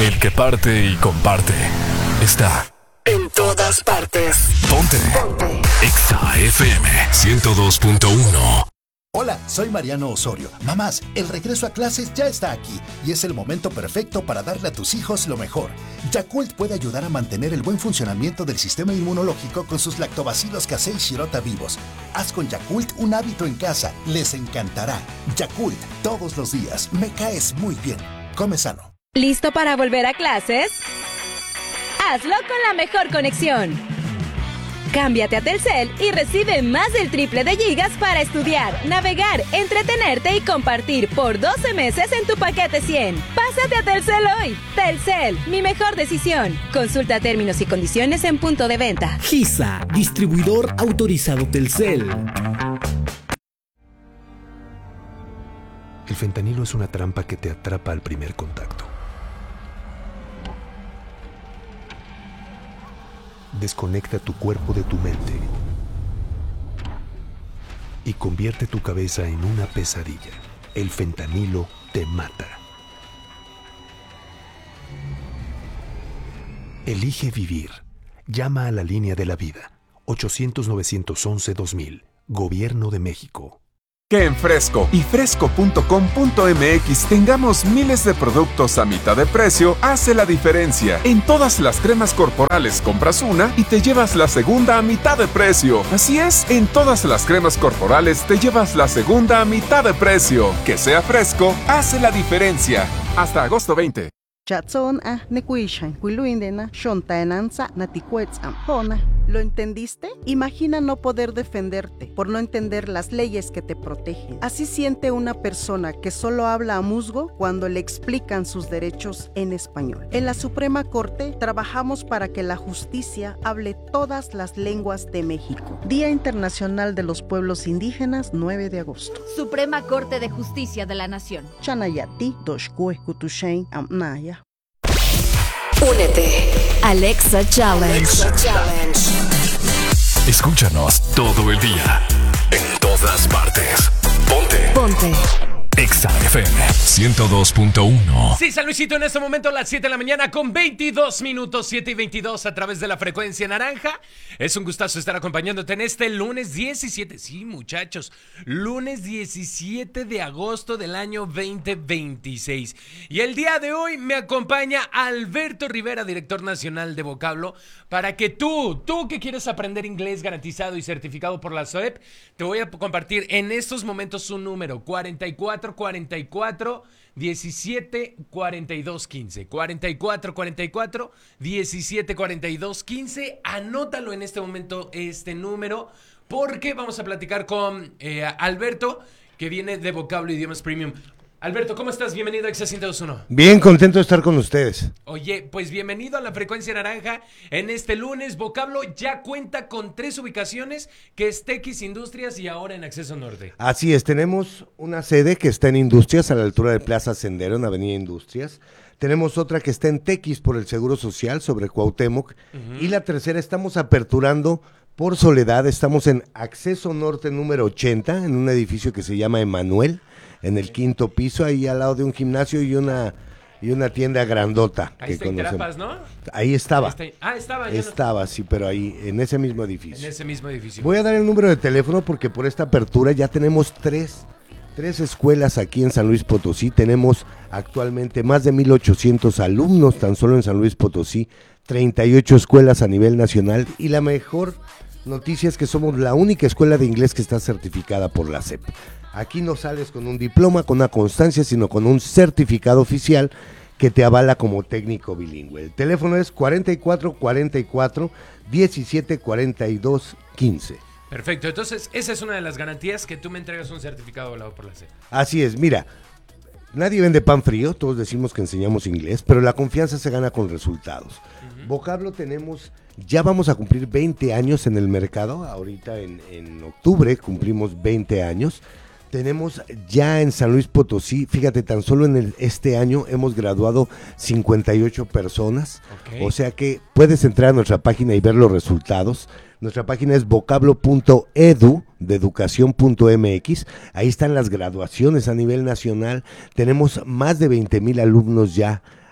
El que parte y comparte está en todas partes. Ponte. Exa FM 102.1. Hola, soy Mariano Osorio. Mamás, el regreso a clases ya está aquí y es el momento perfecto para darle a tus hijos lo mejor. Yakult puede ayudar a mantener el buen funcionamiento del sistema inmunológico con sus lactobacilos casei shirota vivos. Haz con Yakult un hábito en casa, les encantará. Yakult, todos los días, me caes muy bien. Come sano. ¿Listo para volver a clases? Hazlo con la mejor conexión. Cámbiate a Telcel y recibe más del triple de gigas para estudiar, navegar, entretenerte y compartir por 12 meses en tu paquete 100. Pásate a Telcel hoy. Telcel, mi mejor decisión. Consulta términos y condiciones en punto de venta. GISA, distribuidor autorizado Telcel. El fentanilo es una trampa que te atrapa al primer contacto. Desconecta tu cuerpo de tu mente y convierte tu cabeza en una pesadilla. El fentanilo te mata. Elige vivir. Llama a la línea de la vida. 800-911-2000. Gobierno de México. Que en Fresco y fresco.com.mx tengamos miles de productos a mitad de precio hace la diferencia. En todas las cremas corporales compras una y te llevas la segunda a mitad de precio. Así es, en todas las cremas corporales te llevas la segunda a mitad de precio. Que sea Fresco hace la diferencia. Hasta agosto 20. ¿Lo entendiste? Imagina no poder defenderte por no entender las leyes que te protegen. Así siente una persona que solo habla a musgo cuando le explican sus derechos en español. En la Suprema Corte trabajamos para que la justicia hable todas las lenguas de México. Día Internacional de los Pueblos Indígenas, 9 de agosto. Suprema Corte de Justicia de la Nación. Chanayati, Doshkue, Kutushain, Amnaya. Únete. Alexa Challenge. Escúchanos todo el día. En todas partes. Ponte. Exa FM 102.1. Sí, San Luisito, en este momento a las 7 de la mañana con 22 minutos, 7 y 22 a través de la frecuencia naranja. Es un gustazo estar acompañándote en este lunes 17. Sí, muchachos, lunes 17 de agosto del año 2026. Y el día de hoy me acompaña Alberto Rivera, director nacional de Vocablo, para que tú que quieres aprender inglés garantizado y certificado por la SOEP, te voy a compartir en estos momentos un número: 44 17 42 15. 44 44 17 42 15. Anótalo en este momento, este número, porque vamos a platicar con Alberto, que viene de Vocablo Idiomas Premium. Alberto, ¿cómo estás? Bienvenido a Exa 102.1. Bien, contento de estar con ustedes. Oye, pues bienvenido a la frecuencia naranja en este lunes. Vocablo ya cuenta con 3 ubicaciones, que es Tequis, Industrias y ahora en Acceso Norte. Así es, tenemos una sede que está en Industrias, a la altura de Plaza Sendero, en Avenida Industrias. Tenemos otra que está en Tequis, por el Seguro Social, sobre Cuauhtémoc. Y la tercera estamos aperturando por Soledad. Estamos en Acceso Norte número 80, en un edificio que se llama Emanuel, en el 5º piso, ahí al lado de un gimnasio y una tienda grandota. Ahí está en Trapas, ¿no? Ahí estaba. Estaba. Estaba, sí, pero ahí, en ese mismo edificio. En ese mismo edificio. Voy a dar el número de teléfono porque por esta apertura ya tenemos tres escuelas aquí en San Luis Potosí. Tenemos actualmente más de 1,800 alumnos tan solo en San Luis Potosí, 38 escuelas a nivel nacional, y la mejor noticia es que somos la única escuela de inglés que está certificada por la SEP. Aquí no sales con un diploma, con una constancia, sino con un certificado oficial que te avala como técnico bilingüe. El teléfono es 44 44 17 42 15. Perfecto, entonces esa es una de las garantías, que tú me entregas un certificado avalado por la SEP. Así es, mira, nadie vende pan frío, todos decimos que enseñamos inglés, pero la confianza se gana con resultados. Vocablo ya vamos a cumplir 20 años en el mercado, ahorita en octubre cumplimos 20 años. Tenemos ya en San Luis Potosí, fíjate, tan solo en este año hemos graduado 58 personas. Okay. O sea que puedes entrar a nuestra página y ver los resultados. Nuestra página es vocablo.edu, de educación.mx. Ahí están las graduaciones a nivel nacional. Tenemos más de 20,000 alumnos ya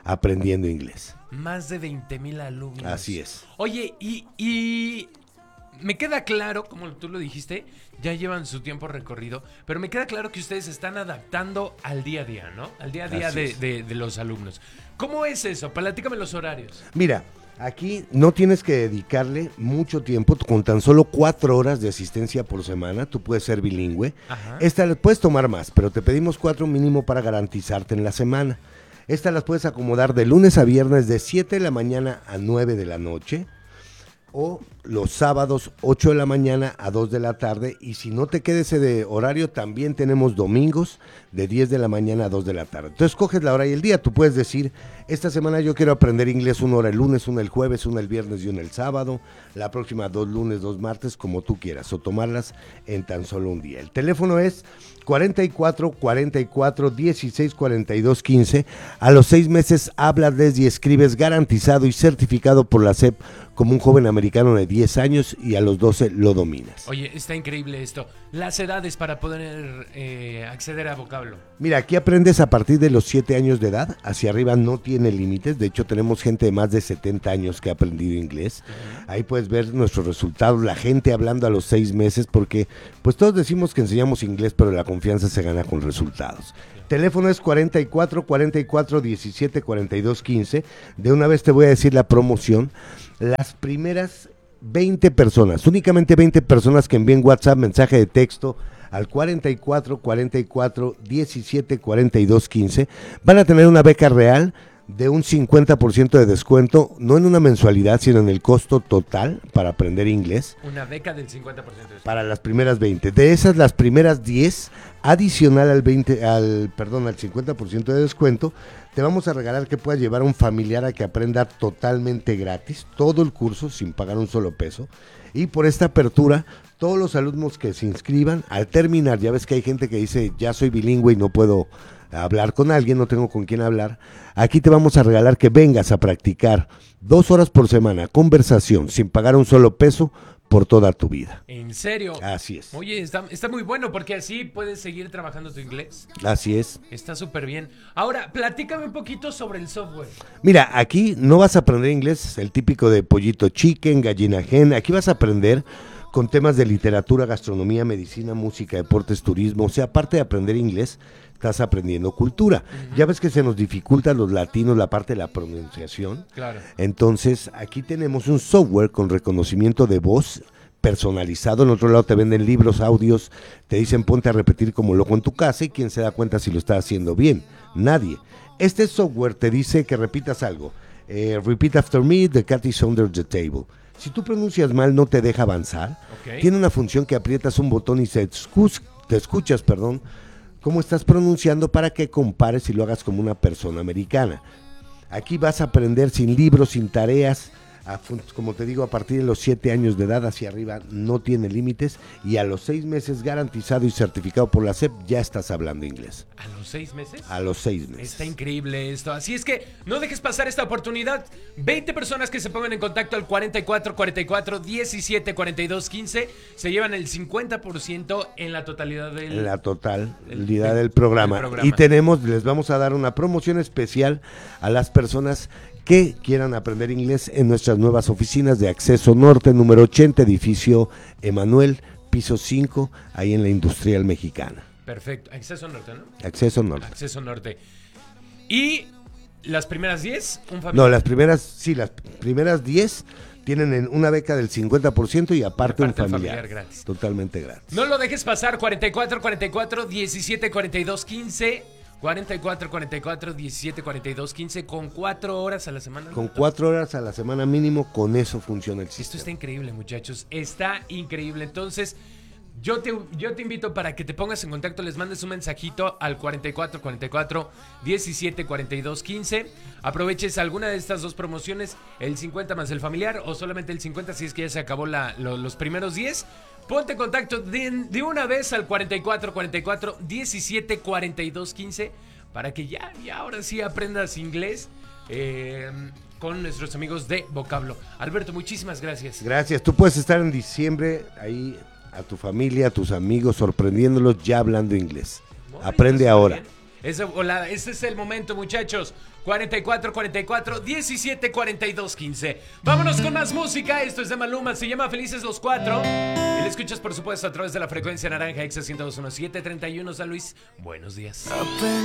aprendiendo inglés. Más de 20,000 alumnos. Así es. Oye, y me queda claro, como tú lo dijiste, ya llevan su tiempo recorrido, pero me queda claro que ustedes se están adaptando al día a día, ¿no? Al día a día de los alumnos. ¿Cómo es eso? Platícame los horarios. Mira, aquí no tienes que dedicarle mucho tiempo, con tan solo 4 horas de asistencia por semana, tú puedes ser bilingüe. Ajá. Esta puedes tomar más, pero te pedimos 4 mínimo para garantizarte en la semana. Estas las puedes acomodar de lunes a viernes de 7 de la mañana a 9 de la noche. O los sábados 8 de la mañana a 2 de la tarde. Y si no te queda ese de horario, también tenemos domingos de 10 de la mañana a 2 de la tarde. Entonces coges la hora y el día. Tú puedes decir, esta semana yo quiero aprender inglés 1 hora el lunes, 1 el jueves, 1 el viernes y 1 el sábado. La próxima 2 lunes, 2 martes, como tú quieras. O tomarlas en tan solo un día. El teléfono es 44 44 16 42 15. A los 6 meses hablas y escribes garantizado y certificado por la SEP como un joven americano de 10 años y a los 12 lo dominas. Oye, está increíble esto. Las edades para poder acceder a vocablo. Mira, aquí aprendes a partir de los 7 años de edad. Hacia arriba no tiene límites. De hecho, tenemos gente de más de 70 años que ha aprendido inglés. Ahí puedes ver nuestros resultados. La gente hablando a los 6 meses porque pues todos decimos que enseñamos inglés, pero la confianza se gana con resultados. Teléfono es 44 44 17 42 15. De una vez te voy a decir la promoción. Las primeras 20 personas, únicamente 20 personas que envíen WhatsApp, mensaje de texto al 44 44 17 42 15, van a tener una beca real de un 50% de descuento, no en una mensualidad, sino en el costo total para aprender inglés. Una beca del 50% de descuento. Para las primeras 20. De esas, las primeras 10, adicional al 50% de descuento, te vamos a regalar que puedas llevar a un familiar a que aprenda totalmente gratis, todo el curso, sin pagar un solo peso. Y por esta apertura, todos los alumnos que se inscriban, al terminar, ya ves que hay gente que dice, ya soy bilingüe y no puedo hablar con alguien, no tengo con quién hablar. Aquí te vamos a regalar que vengas a practicar 2 horas por semana, conversación, sin pagar un solo peso, por toda tu vida. ¿En serio? Así es. Oye, está muy bueno porque así puedes seguir trabajando tu inglés. Así es. Está súper bien. Ahora, platícame un poquito sobre el software. Mira, aquí no vas a aprender inglés, el típico de pollito chicken, gallina hen. Aquí vas a aprender con temas de literatura, gastronomía, medicina, música, deportes, turismo. O sea, aparte de aprender inglés, estás aprendiendo cultura. Ya ves que se nos dificulta a los latinos la parte de la pronunciación. Claro. Entonces, aquí tenemos un software con reconocimiento de voz personalizado. En otro lado te venden libros, audios, te dicen ponte a repetir como loco en tu casa y quién se da cuenta si lo está haciendo bien. Nadie. Este software te dice que repitas algo. Repeat after me, the cat is under the table. Si tú pronuncias mal, no te deja avanzar. Okay. Tiene una función que aprietas un botón y te escuchas, cómo estás pronunciando para que compares y lo hagas como una persona americana. Aquí vas a aprender sin libros, sin tareas, como te digo, a partir de los 7 años de edad hacia arriba no tiene límites y a los 6 meses garantizado y certificado por la SEP ya estás hablando inglés. ¿A los 6 meses? A los 6 meses. Está increíble esto. Así es que no dejes pasar esta oportunidad. 20 personas que se pongan en contacto al 44 44 17 42 15 se llevan el 50% en la totalidad del... En la totalidad del programa. Y les vamos a dar una promoción especial a las personas que quieran aprender inglés en nuestras nuevas oficinas de Acceso Norte, número 80, edificio Emanuel, piso 5, ahí en la Industrial Mexicana. Perfecto. Acceso Norte, ¿no? Acceso Norte. Acceso Norte. Y las primeras 10, un familiar. No, las primeras 10 tienen una beca del 50% y aparte un familiar gratis. Totalmente gratis. No lo dejes pasar, 44 44 17 42 15. 44 44 17 42 15 con 4 horas a la semana. Con 4 horas a la semana mínimo, con eso funciona el sistema. Esto está increíble, muchachos. Está increíble. Entonces, yo te invito para que te pongas en contacto, les mandes un mensajito al 44 44 17 42 15. Aproveches alguna de estas dos promociones, el 50 más el familiar o solamente el 50 si es que ya se acabó los primeros 10. Ponte en contacto de una vez al 44 44 17 42 15 para que ya ahora sí aprendas inglés con nuestros amigos de Vocablo. Alberto, muchísimas gracias. Gracias. Tú puedes estar en diciembre ahí a tu familia, a tus amigos, sorprendiéndolos ya hablando inglés. Aprende ahora. Bien. Es de volada. Este es el momento, muchachos. 44-44-17-42-15. Vámonos con más música. Esto es de Maluma. Se llama Felices los Cuatro. Y lo escuchas, por supuesto, a través de la frecuencia naranja Exa 102.1 731 San Luis. Buenos días.